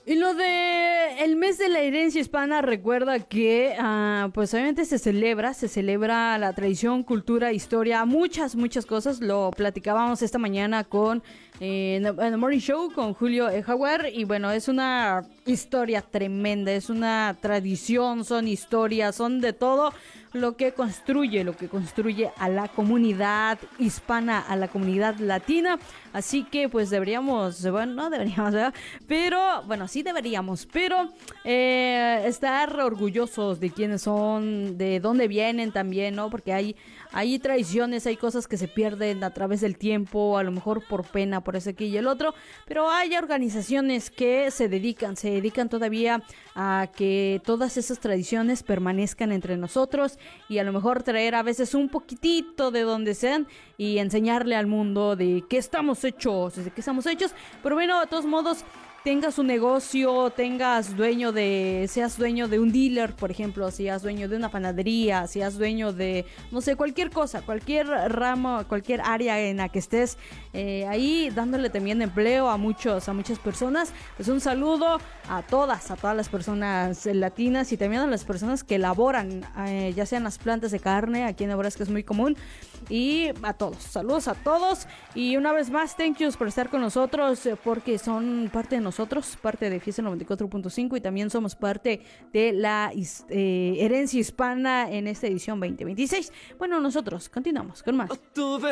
Y lo de el mes de la herencia hispana, recuerda que pues obviamente se celebra la tradición, cultura, historia, muchas cosas. Lo platicábamos esta mañana con en The Morning Show con Julio Jaguar. Y bueno, es una historia tremenda, es una tradición, son historias, son de todo lo que construye a la comunidad hispana, a la comunidad latina. Así que pues deberíamos, bueno, no deberíamos, ¿verdad? Pero, bueno, sí deberíamos, pero estar orgullosos de quiénes son, de dónde vienen también, ¿no? Porque hay tradiciones, hay cosas que se pierden a través del tiempo, a lo mejor por pena, por ese aquí y el otro, pero hay organizaciones que se dedican todavía a que todas esas tradiciones permanezcan entre nosotros y a lo mejor traer a veces un poquitito de donde sean y enseñarle al mundo de qué estamos hechos, pero bueno, de todos modos, tengas un negocio, seas dueño de un dealer, por ejemplo, seas dueño de una panadería, seas dueño de, no sé, cualquier cosa, cualquier ramo, cualquier área en la que estés ahí dándole también empleo a muchas personas. Pues un saludo a todas las personas latinas y también a las personas que elaboran, ya sean las plantas de carne, aquí en Nebraska es muy común, y a todos, saludos a todos, y una vez más, thank yous por estar con nosotros, porque son parte de nosotros, parte de Fiesta 94.5 y también somos parte de la herencia hispana en esta edición 2026. Bueno, nosotros continuamos con más.